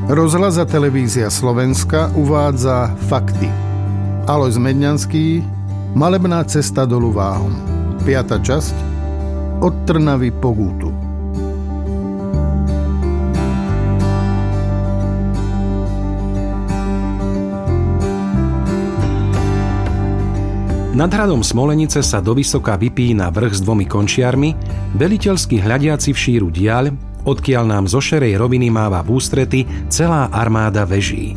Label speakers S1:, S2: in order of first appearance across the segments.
S1: Rozhlas a televízia Slovenska uvádza fakty. Alojz Medňanský, Malebná cesta dolu Váhom. 5. časť. Od Trnavy po Gútu.
S2: Nad hradom Smolenice sa dovysoka vypína vrch s 2 končiarmi, veliteľsky hľadiaci v šíru diaľ, odkiaľ nám zo šerej roviny máva v ústrety celá armáda veží.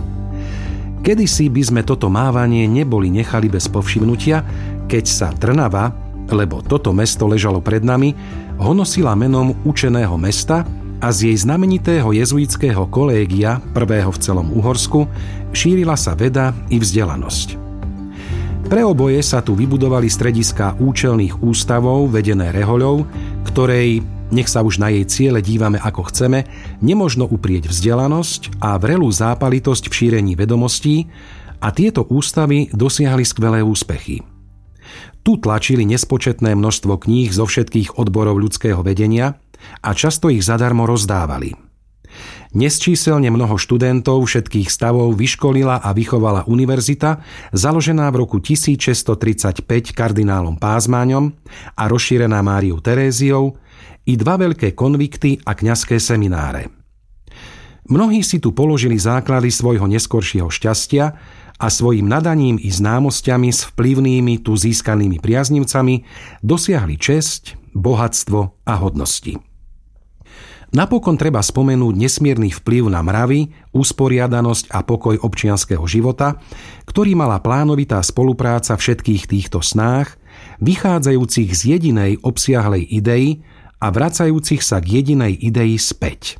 S2: Kedysi by sme toto mávanie neboli nechali bez povšimnutia, keď sa Trnava, lebo toto mesto ležalo pred nami, honosila menom učeného mesta a z jej znamenitého jezuitského kolégia, prvého v celom Uhorsku, šírila sa veda i vzdelanosť. Pre oboje sa tu vybudovali strediská účelných ústavov vedené rehoľou, ktorej, nech sa už na jej ciele dívame ako chceme, nemožno uprieť vzdelanosť a vrelú zápalitosť v šírení vedomostí, a tieto ústavy dosiahli skvelé úspechy. Tu tlačili nespočetné množstvo kníh zo všetkých odborov ľudského vedenia a často ich zadarmo rozdávali. Nesčíselne mnoho študentov všetkých stavov vyškolila a vychovala univerzita, založená v roku 1635 kardinálom Pázmáňom a rozšírená Máriou Teréziou, i 2 veľké konvikty a kňazské semináre. Mnohí si tu položili základy svojho neskoršieho šťastia a svojim nadaním i známosťami s vplyvnými tu získanými priaznivcami dosiahli česť, bohatstvo a hodnosti. Napokon treba spomenúť nesmierny vplyv na mravy, usporiadanosť a pokoj občianskeho života, ktorý mala plánovitá spolupráca všetkých týchto snách, vychádzajúcich z jedinej obsiahlej idei a vracajúcich sa k jedinej idei späť.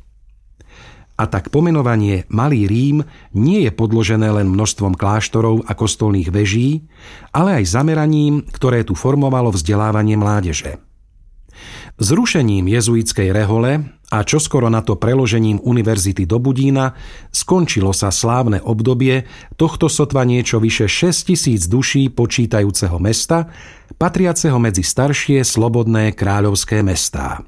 S2: A tak pomenovanie Malý Rím nie je podložené len množstvom kláštorov a kostolných veží, ale aj zameraním, ktoré tu formovalo vzdelávanie mládeže. Zrušením jezuitskej rehole a čoskoro na to preložením univerzity do Budína skončilo sa slávne obdobie tohto sotva niečo vyše 6 000 duší počítajúceho mesta, patriaceho medzi staršie slobodné kráľovské mestá.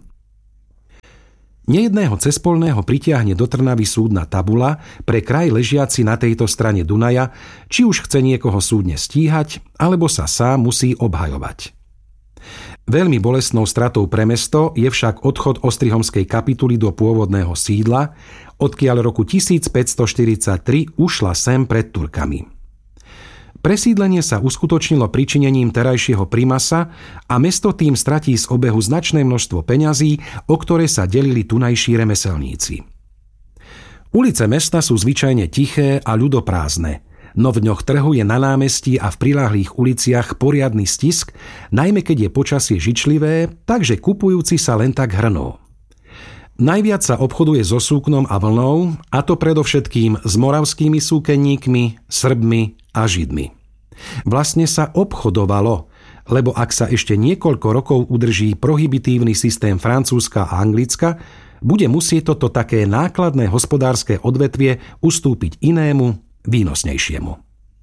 S2: Nejedného cespolného pritiahne do Trnavy súdna tabula pre kraj ležiaci na tejto strane Dunaja, či už chce niekoho súdne stíhať, alebo sa sám musí obhajovať. Veľmi bolestnou stratou pre mesto je však odchod ostrihomskej kapituly do pôvodného sídla, odkiaľ roku 1543 ušla sem pred Turkami. Presídlenie sa uskutočnilo pričinením terajšieho primasa a mesto tým stratí z obehu značné množstvo peňazí, o ktoré sa delili tunajší remeselníci. Ulice mesta sú zvyčajne tiché a ľudoprázdne, no v dňoch trhu je na námestí a v priľahlých uliciach poriadny stisk, najmä keď je počasie žičlivé, takže kupujúci sa len tak hrnú. Najviac sa obchoduje so súknom a vlnou, a to predovšetkým s moravskými súkenníkmi, Srbmi a Židmi. Vlastne sa obchodovalo, lebo ak sa ešte niekoľko rokov udrží prohibitívny systém Francúzska a Anglicka, bude musieť toto také nákladné hospodárske odvetvie ustúpiť inému, výnosnejšiemu.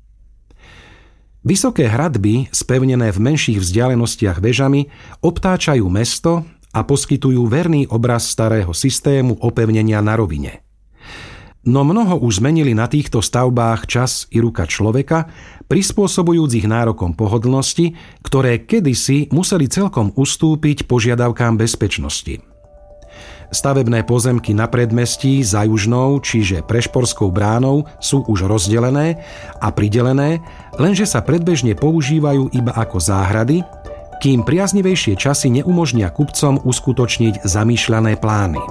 S2: Vysoké hradby, spevnené v menších vzdialenostiach vežami, obtáčajú mesto a poskytujú verný obraz starého systému opevnenia na rovine. No mnoho už zmenili na týchto stavbách čas i ruka človeka, prispôsobujúc ich nárokom pohodlnosti, ktoré kedysi museli celkom ustúpiť požiadavkám bezpečnosti. Stavebné pozemky na predmestí za južnou, čiže Prešporskou bránou sú už rozdelené a pridelené, lenže sa predbežne používajú iba ako záhrady, kým priaznivejšie časy neumožnia kupcom uskutočniť zamýšľané plány.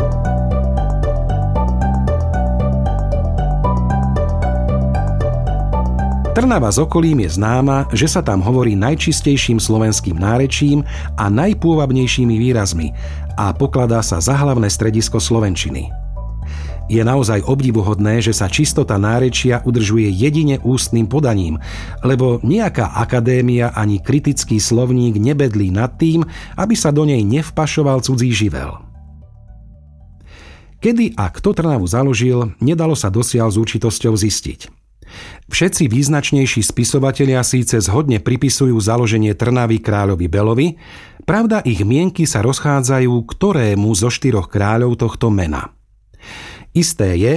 S2: Trnava s okolím je známa, že sa tam hovorí najčistejším slovenským nárečím a najpôvabnejšími výrazmi a pokladá sa za hlavné stredisko slovenčiny. Je naozaj obdivuhodné, že sa čistota nárečia udržuje jedine ústnym podaním, lebo nejaká akadémia ani kritický slovník nebedlí nad tým, aby sa do nej nevpašoval cudzí živel. Kedy a kto Trnavu založil, nedalo sa dosiaľ s určitosťou zistiť. Všetci význačnejší spisovatelia síce zhodne pripisujú založenie Trnavy kráľovi Belovi, pravda ich mienky sa rozchádzajú, ktorému zo 4 kráľov tohto mena. Isté je,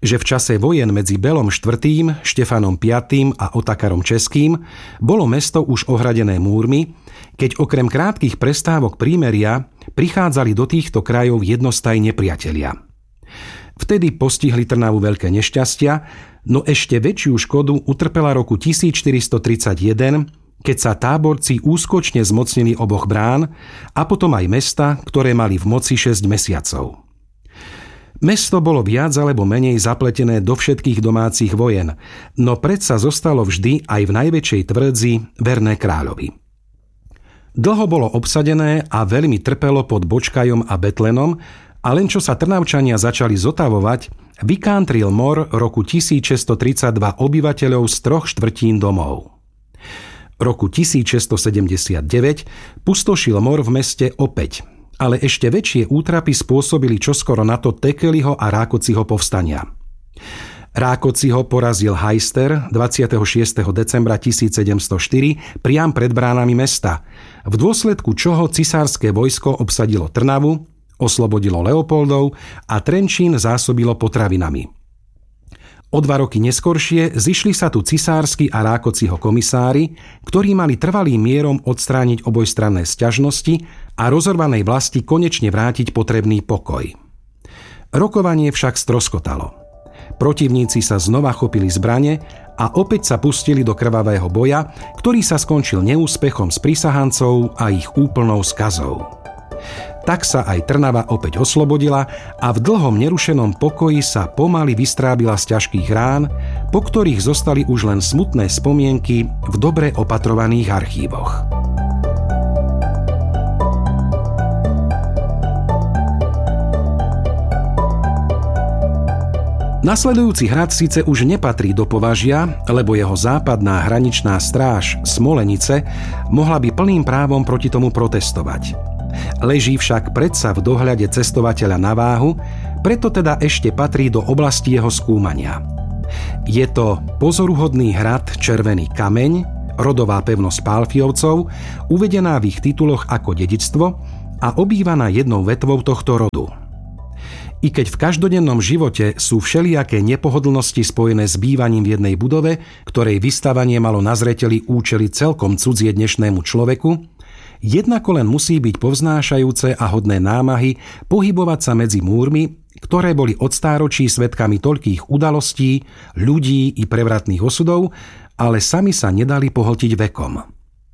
S2: že v čase vojen medzi Belom IV., Štefanom V. a Otakarom Českým bolo mesto už ohradené múrmi, keď okrem krátkych prestávok prímeria prichádzali do týchto krajov jednostaj nepriatelia. Vtedy postihli Trnavu veľké nešťastia, no ešte väčšiu škodu utrpela roku 1431, keď sa Táborci úskočne zmocnili oboch brán a potom aj mesta, ktoré mali v moci 6 mesiacov. Mesto bolo viac alebo menej zapletené do všetkých domácich vojen, no predsa zostalo vždy aj v najväčšej tvrdzi verné kráľovi. Dlho bolo obsadené a veľmi trpelo pod Bočkajom a Betlenom, a len čo sa Trnavčania začali zotavovať, vykantril mor roku 1632 obyvateľov z 3/4 domov. Roku 1679 pustošil mor v meste opäť, ale ešte väčšie útrapy spôsobili čoskoro na to Tekeliho a Rákociho povstania. Rákociho porazil Heister 26. decembra 1704 priam pred bránami mesta, v dôsledku čoho cisárske vojsko obsadilo Trnavu, oslobodilo Leopoldov a Trenčín zásobilo potravinami. O 2 roky neskoršie zišli sa tu cisársky a Rákociho komisári, ktorí mali trvalým mierom odstrániť obojstranné sťažnosti a rozorvanej vlasti konečne vrátiť potrebný pokoj. Rokovanie však stroskotalo. Protivníci sa znova chopili zbrane a opäť sa pustili do krvavého boja, ktorý sa skončil neúspechom sprisahancov a ich úplnou skazou. Tak sa aj Trnava opäť oslobodila a v dlhom nerušenom pokoji sa pomaly vystrábila z ťažkých rán, po ktorých zostali už len smutné spomienky v dobre opatrovaných archívoch. Nasledujúci hrad síce už nepatrí do považia, lebo jeho západná hraničná stráž Smolenice mohla by plným právom proti tomu protestovať. Leží však predsa v dohľade cestovateľa na váhu, preto teda ešte patrí do oblasti jeho skúmania. Je to pozoruhodný hrad Červený kameň, rodová pevnosť Pálfiovcov, uvedená v ich tituloch ako dedičstvo a obývaná jednou vetvou tohto rodu. I keď v každodennom živote sú všelijaké nepohodlnosti spojené s bývaním v jednej budove, ktorej vystavanie malo na zreteli účely celkom cudzie dnešnému človeku, jednako len musí byť povznášajúce a hodné námahy pohybovať sa medzi múrmi, ktoré boli od stáročí svedkami toľkých udalostí, ľudí i prevratných osudov, ale sami sa nedali pohltiť vekom.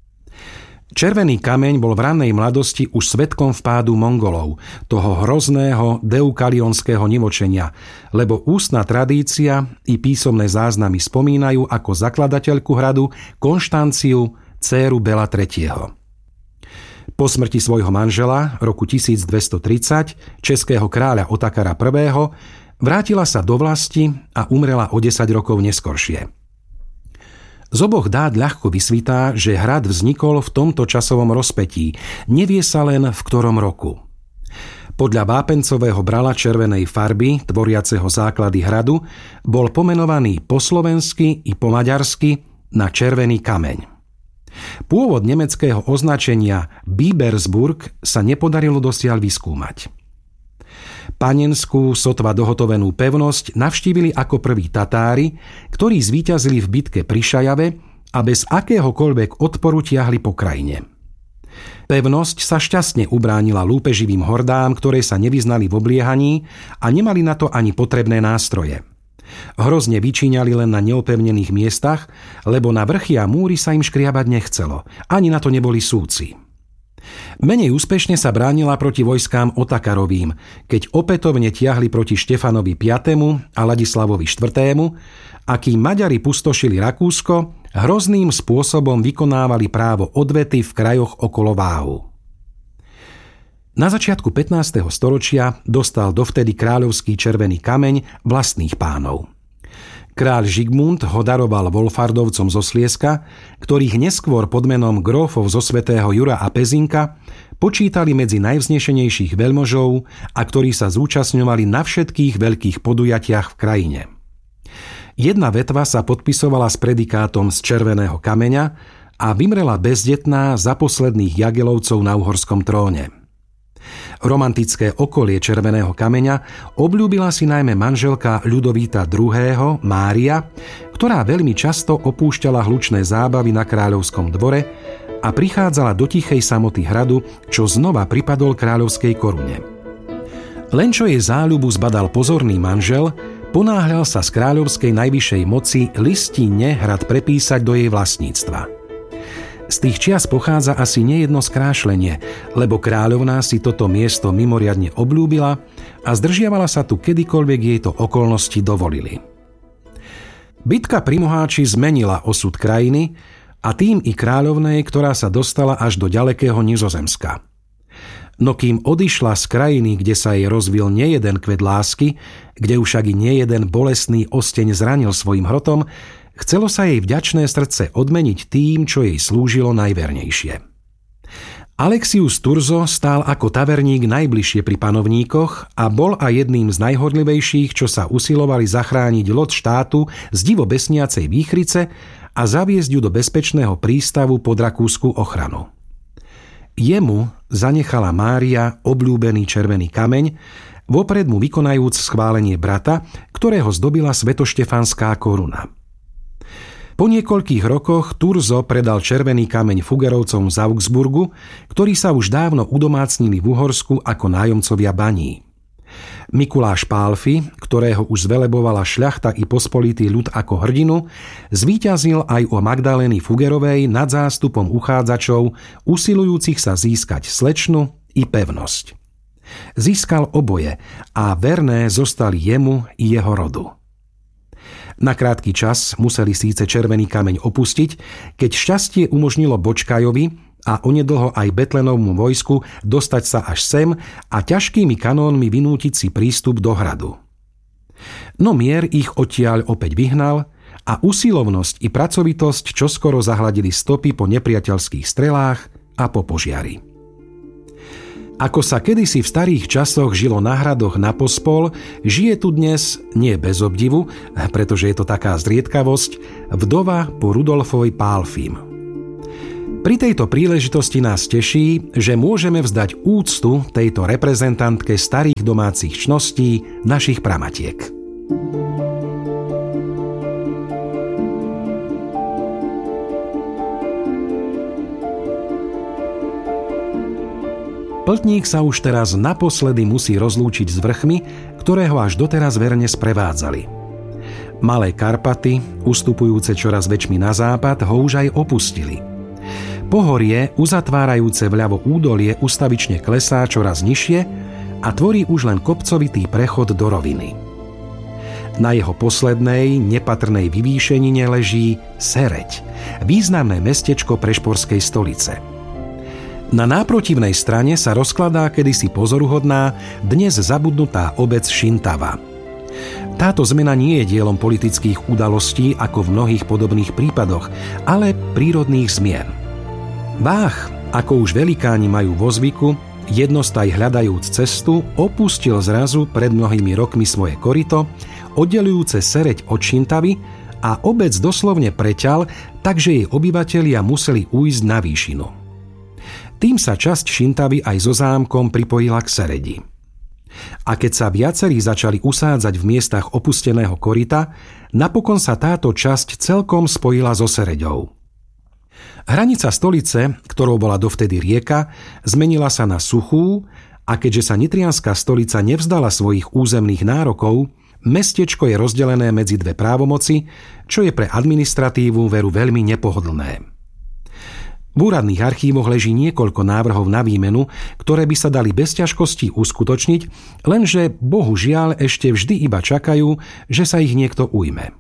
S2: Červený kameň bol v rannej mladosti už svedkom vpádu Mongolov, toho hrozného deukalionského nivočenia, lebo ústna tradícia i písomné záznamy spomínajú ako zakladateľku hradu Konštanciu, dcéru Bela III. Po smrti svojho manžela roku 1230, českého kráľa Otakara I., vrátila sa do vlasti a umrela o 10 rokov neskoršie. Z oboch dát ľahko vysvitá, že hrad vznikol v tomto časovom rozpätí, nevie sa len v ktorom roku. Podľa vápencového brala červenej farby, tvoriaceho základy hradu, bol pomenovaný po slovensky i po maďarsky na Červený kameň. Pôvod nemeckého označenia Bibersburg sa nepodarilo dosiaľ vyskúmať. Panenskú, sotva dohotovenú pevnosť navštívili ako prví Tatári, ktorí zvíťazili v bitke pri Šajave a bez akéhokoľvek odporu tiahli po krajine. Pevnosť sa šťastne ubránila lúpeživým hordám, ktoré sa nevyznali v obliehaní a nemali na to ani potrebné nástroje. Hrozne vyčíňali len na neopevnených miestach, lebo na vrchy a múry sa im škriabať nechcelo, ani na to neboli súci. Menej úspešne sa bránila proti vojskám Otakarovým, keď opätovne tiahli proti Štefanovi V. a Ladislavovi IV., a kým Maďari pustošili Rakúsko, hrozným spôsobom vykonávali právo odvety v krajoch okolo Váhu. Na začiatku 15. storočia dostal dovtedy kráľovský Červený kameň vlastných pánov. Kráľ Žigmund ho daroval Wolfardovcom zo Slieska, ktorých neskôr pod menom grófov zo svätého Jura a Pezinka počítali medzi najvznešenejších veľmožov a ktorí sa zúčastňovali na všetkých veľkých podujatiach v krajine. Jedna vetva sa podpisovala s predikátom z Červeného kameňa a vymrela bezdetná za posledných Jagelovcov na uhorskom tróne. Romantické okolie Červeného kameňa obľúbila si najmä manželka Ľudovíta II. Mária, ktorá veľmi často opúšťala hlučné zábavy na kráľovskom dvore a prichádzala do tichej samoty hradu, čo znova pripadol kráľovskej korune. Len čo jej záľubu zbadal pozorný manžel, ponáhľal sa z kráľovskej najvyššej moci listinne hrad prepísať do jej vlastníctva. Z tých čias pochádza asi nejedno skrášlenie, lebo kráľovná si toto miesto mimoriadne obľúbila a zdržiavala sa tu kedykoľvek jej to okolnosti dovolili. Bitka pri Moháči zmenila osud krajiny a tým i kráľovnej, ktorá sa dostala až do ďalekého Nizozemska. No kým odišla z krajiny, kde sa jej rozvil nejeden kvet lásky, kde už však i nejeden bolestný osteň zranil svojim hrotom, chcelo sa jej vďačné srdce odmeniť tým, čo jej slúžilo najvernejšie. Alexius Turzo stál ako taverník najbližšie pri panovníkoch a bol aj jedným z najhorlivejších, čo sa usilovali zachrániť loď štátu z divo besniacej výchrice a zaviesť ju do bezpečného prístavu pod rakúsku ochranu. Jemu zanechala Mária obľúbený červený kameň, vopred mu vykonajúc schválenie brata, ktorého zdobila svetoštefanská koruna. Po niekoľkých rokoch Turzo predal červený kameň Fuggerovcom z Augsburgu, ktorí sa už dávno udomácnili v Uhorsku ako nájomcovia baní. Mikuláš Pálfy, ktorého už zvelebovala šľachta i pospolitý ľud ako hrdinu, zvíťazil aj o Magdalény Fuggerovej nad zástupom uchádzačov, usilujúcich sa získať slečnu i pevnosť. Získal oboje a verné zostali jemu i jeho rodu. Na krátky čas museli síce červený kameň opustiť, keď šťastie umožnilo Bočkajovi a onedlho aj Betlenovmu vojsku dostať sa až sem a ťažkými kanónmi vynútiť si prístup do hradu. No mier ich odtiaľ opäť vyhnal a usilovnosť i pracovitosť čoskoro zahladili stopy po nepriateľských strelách a po požiari. Ako sa kedysi v starých časoch žilo na hradoch na pospol, žije tu dnes, nie bez obdivu, pretože je to taká zriedkavosť, vdova po Rudolfovi Pálfym. Pri tejto príležitosti nás teší, že môžeme vzdať úctu tejto reprezentantke starých domácich čností našich pramatiek. Pltník sa už teraz naposledy musí rozlúčiť s vrchmi, ktoré ho až doteraz verne sprevádzali. Malé Karpaty, ustupujúce čoraz väčšmi na západ, ho už aj opustili. Pohorie, uzatvárajúce vľavo údolie, ustavične klesá čoraz nižšie a tvorí už len kopcovitý prechod do roviny. Na jeho poslednej, nepatrnej vyvýšenine leží Sereď, významné mestečko prešporskej stolice. Na náprotivnej strane sa rozkladá kedysi pozoruhodná, dnes zabudnutá obec Šintava. Táto zmena nie je dielom politických udalostí ako v mnohých podobných prípadoch, ale prírodných zmien. Váh, ako už velikáni majú vo zvyku, jednostaj hľadajúc cestu, opustil zrazu pred mnohými rokmi svoje koryto, oddelujúce Sereď od Šintavy a obec doslovne preťal, takže jej obyvatelia museli ujsť na výšinu. Tým sa časť Šintavy aj so zámkom pripojila k Seredi. A keď sa viacerí začali usádzať v miestach opusteného koryta, napokon sa táto časť celkom spojila so Sereďou. Hranica stolice, ktorou bola dovtedy rieka, zmenila sa na suchú a keďže sa nitrianská stolica nevzdala svojich územných nárokov, mestečko je rozdelené medzi dve právomoci, čo je pre administratívu veru veľmi nepohodlné. V úradných archívoch leží niekoľko návrhov na výmenu, ktoré by sa dali bez ťažkostí uskutočniť, lenže bohužiaľ ešte vždy iba čakajú, že sa ich niekto ujme.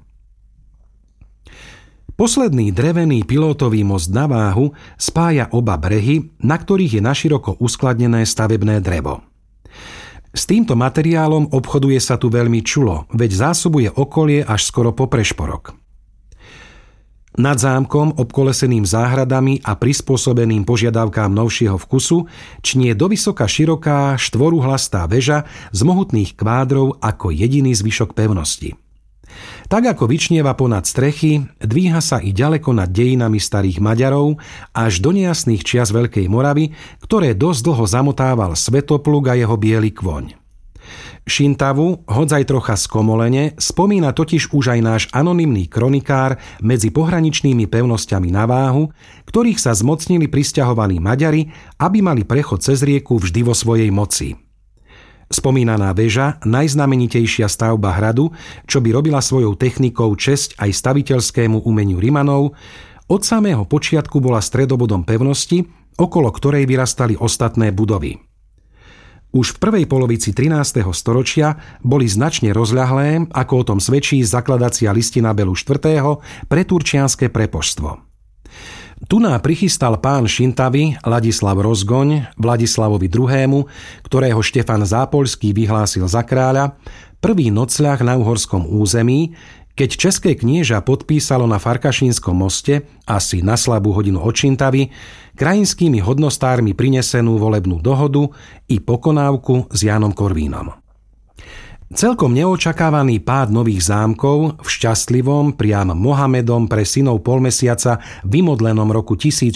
S2: Posledný drevený pilótový most na Váhu spája oba brehy, na ktorých je naširoko uskladnené stavebné drevo. S týmto materiálom obchoduje sa tu veľmi čulo, veď zásobuje okolie až skoro po Prešporok. Nad zámkom, obkoleseným záhradami a prispôsobeným požiadavkám novšieho vkusu, čnie dovysoka široká štvoruhlastá väža z mohutných kvádrov ako jediný zvyšok pevnosti. Tak ako vyčnieva ponad strechy, dvíha sa i ďaleko nad dejinami starých Maďarov až do nejasných čias Veľkej Moravy, ktoré dosť dlho zamotával Svetopluk a jeho biely kvoň. Šintavu, hodzaj trocha skomolene, spomína totiž už aj náš anonymný kronikár medzi pohraničnými pevnosťami na Váhu, ktorých sa zmocnili prisťahovaní Maďari, aby mali prechod cez rieku vždy vo svojej moci. Spomínaná väža, najznamenitejšia stavba hradu, čo by robila svojou technikou česť aj staviteľskému umeniu Rimanov, od samého počiatku bola stredobodom pevnosti, okolo ktorej vyrastali ostatné budovy. Už v prvej polovici 13. storočia boli značne rozľahlé, ako o tom svedčí zakladacia listina Belu IV. Pre turčianske prepoštstvo. Tuná prichystal pán Šintavy Ladislav Rozgoň Vladislavovi II., ktorého Štefan Zápolský vyhlásil za kráľa, prvý nocľah na uhorskom území, keď české knieža podpísalo na Farkašínskom moste, asi na slabú hodinu od Šintavy, krajinskými hodnostármi prinesenú volebnú dohodu i pokonávku s Jánom Korvínom. Celkom neočakávaný pád nových zámkov v šťastlivom, priam Mohamedom pre synov polmesiaca vymodlenom roku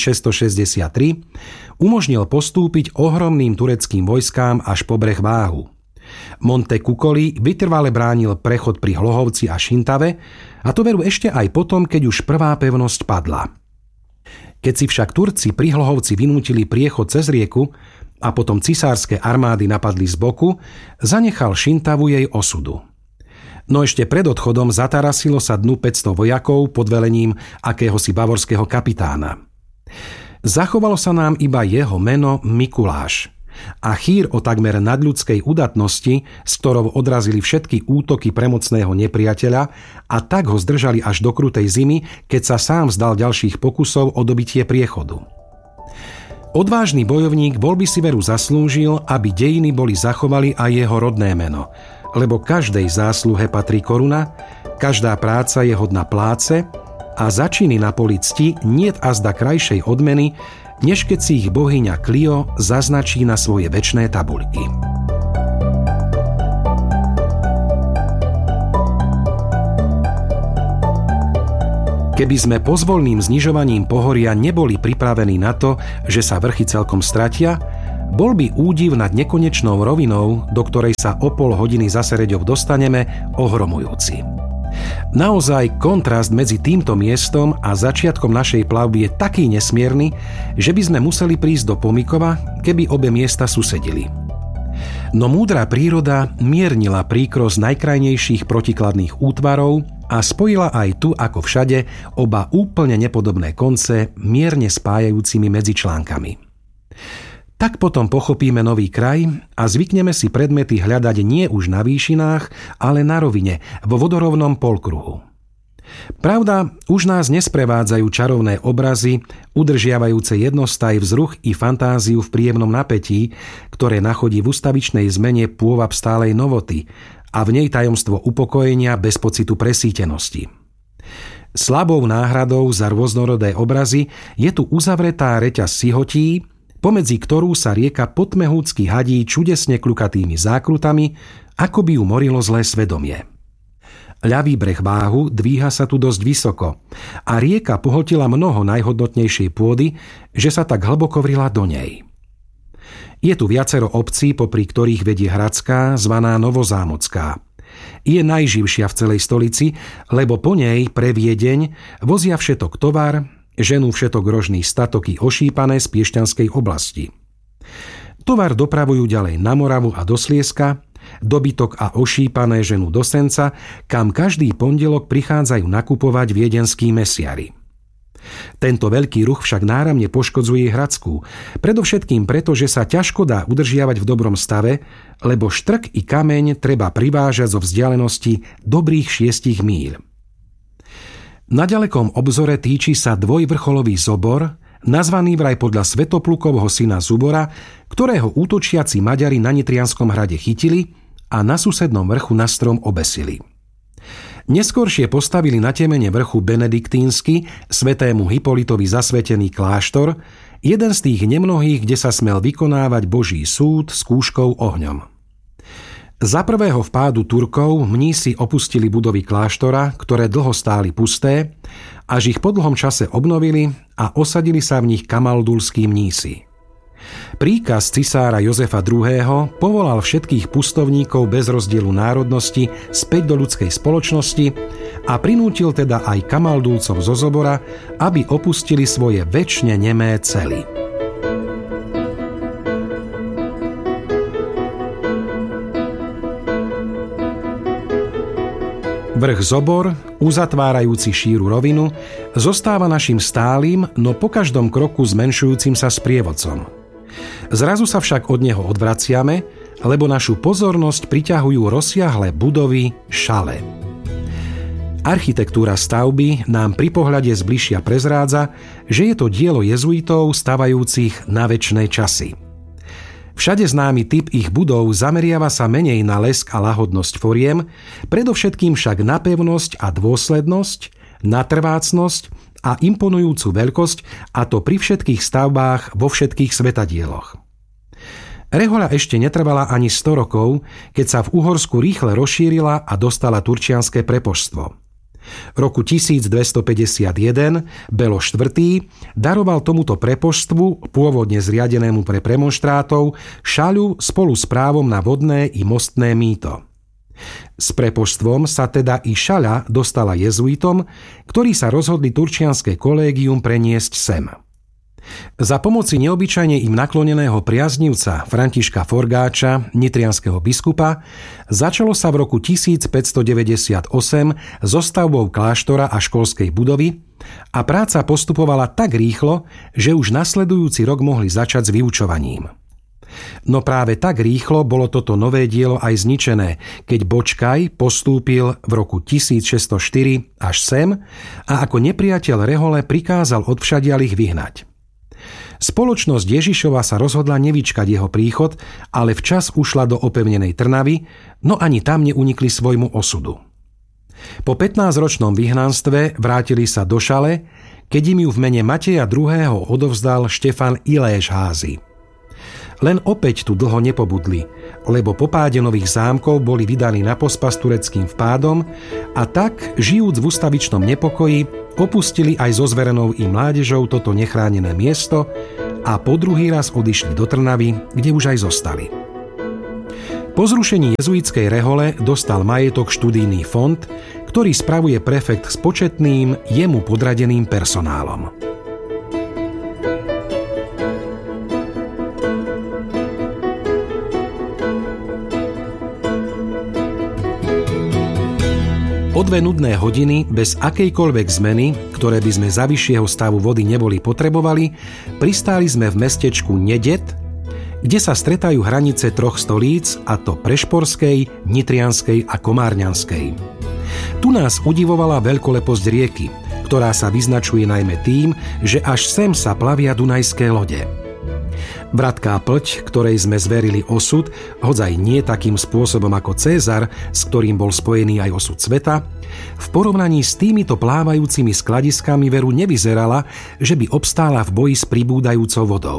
S2: 1663 umožnil postúpiť ohromným tureckým vojskám až po breh Váhu. Monte Kukoli vytrvale bránil prechod pri Hlohovci a Šintave, a to veru ešte aj potom, keď už prvá pevnosť padla. Keď si však Turci pri Hlohovci vynútili priechod cez rieku a potom cisárske armády napadli z boku, zanechal Šintavu jej osudu. No ešte pred odchodom zatarasilo sa dnu 500 vojakov pod velením akéhosi bavorského kapitána. Zachovalo sa nám iba jeho meno Mikuláš a chýr o takmer nadľudskej udatnosti, s ktorou odrazili všetky útoky premocného nepriateľa a tak ho zdržali až do krutej zimy, keď sa sám vzdal ďalších pokusov o dobitie priechodu. Odvážny bojovník bol by si veru zaslúžil, aby dejiny boli zachovali aj jeho rodné meno, lebo každej zásluhe patrí koruna, každá práca je hodná pláce a za činy na poli cti niet azda krajšej odmeny, než keď si ich bohyňa Clio zaznačí na svoje večné tabuľky. Keby sme pozvolným znižovaním pohoria neboli pripravení na to, že sa vrchy celkom stratia, bol by údiv nad nekonečnou rovinou, do ktorej sa o pol hodiny za Sereďov dostaneme, ohromujúci. Naozaj kontrast medzi týmto miestom a začiatkom našej plavby je taký nesmierny, že by sme museli prísť do Pomykova, keby obe miesta susedili. No múdra príroda miernila príkros najkrajnejších protikladných útvarov a spojila aj tu, ako všade, oba úplne nepodobné konce mierne spájajúcimi medzičlánkami. Tak potom pochopíme nový kraj a zvykneme si predmety hľadať nie už na výšinách, ale na rovine, vo vodorovnom polkruhu. Pravda, už nás nesprevádzajú čarovné obrazy, udržiavajúce jednostaj vzruch i fantáziu v príjemnom napätí, ktoré nachodí v ustavičnej zmene pôvab stálej novoty a v nej tajomstvo upokojenia bez pocitu presýtenosti. Slabou náhradou za rôznorodé obrazy je tu uzavretá reťaz sihotí, pomedzi ktorú sa rieka potmehúcky hadí čudesne kľukatými zákrutami, ako by ju morilo zlé svedomie. Ľavý breh Váhu dvíha sa tu dosť vysoko a rieka pohltila mnoho najhodnotnejšej pôdy, že sa tak hlboko vrila do nej. Je tu viacero obcí, popri ktorých vedie Hradská, zvaná Novozámocká. Je najživšia v celej stolici, lebo po nej pre Viedeň vozia všetok tovar, ženú všetok rožný statok i ošípané z Piešťanskej oblasti. Tovar dopravujú ďalej na Moravu a do Slieska, dobytok a ošípané ženú do Senca, kam každý pondelok prichádzajú nakupovať viedenskí mesiari. Tento veľký ruch však náramne poškodzuje Hradskú, predovšetkým preto, že sa ťažko dá udržiavať v dobrom stave, lebo štrk i kameň treba privážať zo vzdialenosti dobrých 6 míľ. Na ďalekom obzore týči sa dvojvrcholový zobor, nazvaný vraj podľa Svetoplukovho syna Zubora, ktorého útočiaci Maďari na Nitrianskom hrade chytili a na susednom vrchu na strom obesili. Neskôršie postavili na temene vrchu benediktínsky, svätému Hipolitovi zasvetený kláštor, jeden z tých nemnohých, kde sa smel vykonávať Boží súd s kúškou ohňom. Za prvého vpádu Turkov mnísi opustili budovy kláštora, ktoré dlho stáli pusté, až ich po dlhom čase obnovili a osadili sa v nich kamaldulskí mnísi. Príkaz cisára Jozefa II. Povolal všetkých pustovníkov bez rozdielu národnosti späť do ľudskej spoločnosti a prinútil teda aj kamaldulcov zo Zobora, aby opustili svoje večne nemé cely. Vrch Zobor, uzatvárajúci šíru rovinu, zostáva našim stálym, no po každom kroku zmenšujúcim sa sprievodcom. Zrazu sa však od neho odvraciame, lebo našu pozornosť priťahujú rozsiahle budovy šale. Architektúra stavby nám pri pohľade zbližšia prezrádza, že je to dielo jezuitov stavajúcich na večné časy. Všade známy typ ich budov zameriava sa menej na lesk a lahodnosť foriem, predovšetkým však na pevnosť a dôslednosť, na trvácnosť a imponujúcu veľkosť, a to pri všetkých stavbách vo všetkých svetadieloch. Rehoľa ešte netrvala ani 100 rokov, keď sa v Uhorsku rýchle rozšírila a dostala turčianske prepoštstvo. Roku 1251 Belo IV. Daroval tomuto prepoštstvu, pôvodne zriadenému pre premonštrátov, šaľu spolu s právom na vodné i mostné mýto. S prepoštstvom sa teda i šaľa dostala jezuitom, ktorí sa rozhodli turčianske kolégium preniesť sem. Za pomoci neobyčajne im nakloneného priaznivca Františka Forgáča, nitrianskeho biskupa, začalo sa v roku 1598 so stavbou kláštora a školskej budovy a práca postupovala tak rýchlo, že už nasledujúci rok mohli začať s vyučovaním. No práve tak rýchlo bolo toto nové dielo aj zničené, keď Bočkaj postúpil v roku 1604 až sem a ako nepriateľ rehole prikázal odvšadiaľ ich vyhnať. Spoločnosť Ježišova sa rozhodla nevyčkať jeho príchod, ale včas ušla do opevnenej Trnavy, no ani tam neunikli svojmu osudu. Po 15-ročnom vyhnanstve vrátili sa do Šale, keď im ju v mene Mateja II. Odovzdal Štefan Iléš Házy. Len opäť tu dlho nepobudli, lebo po páde nových zámkov boli vydaní na pospas tureckým vpádom a tak, žijúc v ustavičnom nepokoji, opustili aj so zverenou i mládežou toto nechránené miesto a po druhý raz odišli do Trnavy, kde už aj zostali. Po zrušení jezuitskej rehole dostal majetok študijný fond, ktorý spravuje prefekt s početným, jemu podradeným personálom. O 2 nudné hodiny, bez akejkoľvek zmeny, ktoré by sme za vyššieho stavu vody neboli potrebovali, pristáli sme v mestečku Nedet, kde sa stretajú hranice 3 stolíc, a to Prešporskej, Nitrianskej a Komárňanskej. Tu nás udivovala veľkoleposť rieky, ktorá sa vyznačuje najmä tým, že až sem sa plavia dunajské lode. Vratká plť, ktorej sme zverili osud, hodzaj nie takým spôsobom ako Cézar, s ktorým bol spojený aj osud sveta, v porovnaní s týmito plávajúcimi skladiskami veru nevyzerala, že by obstála v boji s pribúdajúcou vodou.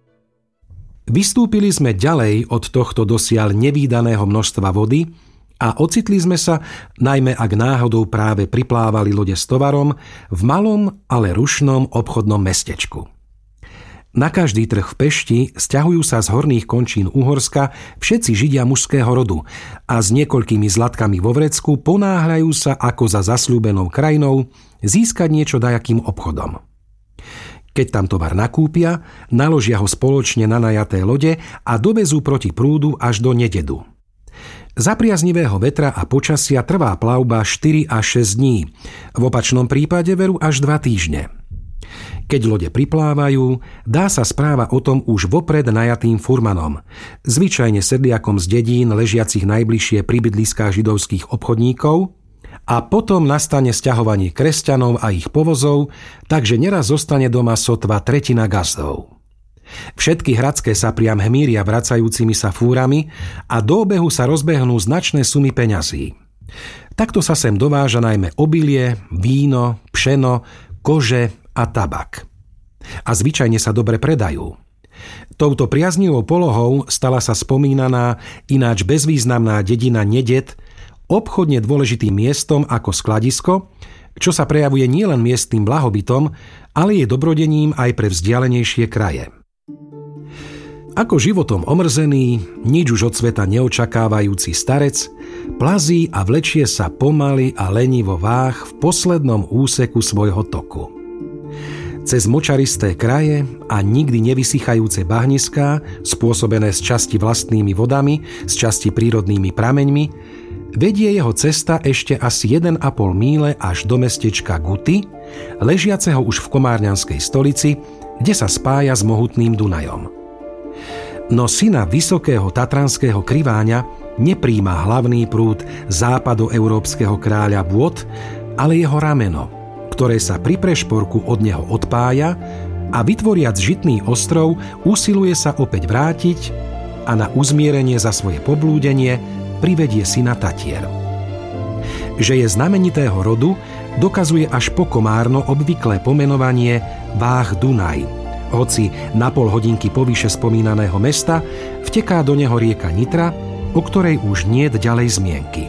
S2: Vystúpili sme ďalej od tohto dosiaľ nevídaného množstva vody a ocitli sme sa, najmä ak náhodou práve priplávali lode s tovarom, v malom, ale rušnom obchodnom mestečku. Na každý trh v Pešti sťahujú sa z horných končín Uhorska všetci Židia mužského rodu a s niekoľkými zlatkami vo vrecku ponáhľajú sa ako za zasľúbenou krajinou získať niečo dajakým obchodom. Keď tam tovar nakúpia, naložia ho spoločne na najaté lode a dovezú proti prúdu až do Nededu. Za priaznivého vetra a počasia trvá plavba 4 až 6 dní, v opačnom prípade veru až 2 týždne. Keď lode priplávajú, dá sa správa o tom už vopred najatým furmanom, zvyčajne sedliakom z dedín ležiacich najbližšie pri bydliskách židovských obchodníkov, a potom nastane sťahovanie kresťanov a ich povozov, takže neraz zostane doma sotva 1/3 gazdov. Všetky hradské sa priam hmíria vracajúcimi sa fúrami a do obehu sa rozbehnú značné sumy peňazí. Takto sa sem dováža najmä obilie, víno, pšeno, kože a tabak. A zvyčajne sa dobre predajú. Touto priaznivou polohou stala sa spomínaná, ináč bezvýznamná dedina Nedet obchodne dôležitým miestom ako skladisko, čo sa prejavuje nielen miestnym blahobytom, ale je dobrodením aj pre vzdialenejšie kraje. Ako životom omrzený, nič už od sveta neočakávajúci starec, plazí a vlečie sa pomaly a lenivo váh v poslednom úseku svojho toku. Cez močaristé kraje a nikdy nevysychajúce bahniská, spôsobené z časti vlastnými vodami, z časti prírodnými prameňmi, vedie jeho cesta ešte asi 1,5 míle až do mestečka Guty, ležiaceho už v komárňanskej stolici, kde sa spája s mohutným Dunajom. No syna vysokého tatranského kriváňa nepríjma hlavný prúd západoeurópskeho kráľa vôd, ale jeho rameno, ktoré sa pri prešporku od neho odpája a vytvoriac žitný ostrov usiluje sa opäť vrátiť a na uzmierenie za svoje poblúdenie privedie syna Tatier. Že je znamenitého rodu, dokazuje až po komárno obvyklé pomenovanie Váh Dunaj. Hoci na pol hodinky povyše spomínaného mesta vteká do neho rieka Nitra, o ktorej už niet ďalej zmienky.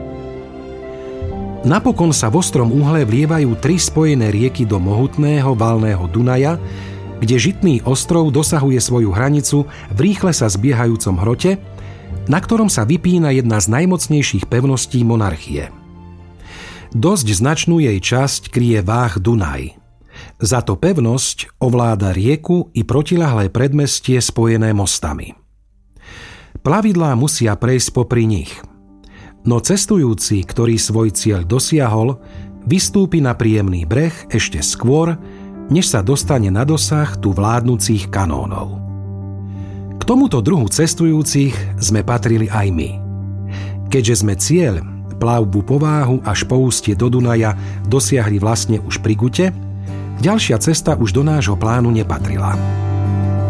S2: Napokon sa v ostrom uhle vlievajú 3 spojené rieky do mohutného valného Dunaja, kde žitný ostrov dosahuje svoju hranicu v rýchle sa zbiehajúcom hrote, na ktorom sa vypína jedna z najmocnejších pevností monarchie. Dosť značnú jej časť kryje Váh Dunaj. Za to pevnosť ovláda rieku i protiľahlé predmestie spojené mostami. Plavidlá musia prejsť popri nich. No cestujúci, ktorý svoj cieľ dosiahol, vystúpi na príjemný breh ešte skôr, než sa dostane na dosah tu vládnúcich kanónov. K tomuto druhu cestujúcich sme patrili aj my. Keďže sme cieľ, plavbu po Váhu až po ústie do Dunaja dosiahli vlastne už pri Gute, ďalšia cesta už do nášho plánu nepatrila.